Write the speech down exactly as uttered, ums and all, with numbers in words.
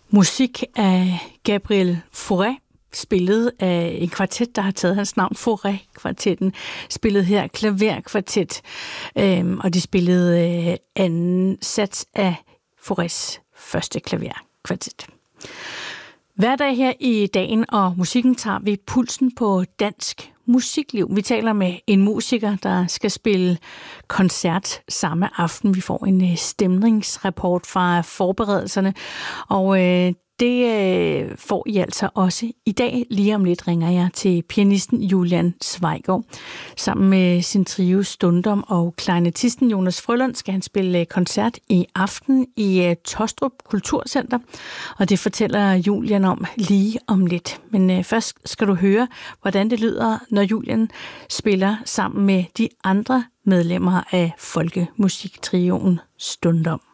Musik af Gabriel Fauré, spillet af en kvartet, der har taget hans navn, Fauré-kvartetten, spillet her klaverkvartet, øhm, og de spillede øh, anden sats af Faurés første klaverkvartet. Hver dag her i Dagen og Musikken tager vi pulsen på dansk musikliv. Vi taler med en musiker, der skal spille koncert samme aften. Vi får en stemningsrapport fra forberedelserne, og øh, det øh, får I altså også i dag. Lige om lidt ringer jeg til pianisten Julian Zweigård. Sammen med sin trio Stundom og klarinettisten Jonas Frølund skal han spille koncert i aften i øh, Taastrup Kulturcenter, og det fortæller Julian om lige om lidt. Men øh, først skal du høre, hvordan det lyder, når Julian spiller sammen med de andre medlemmer af folkemusiktrioen Stundom.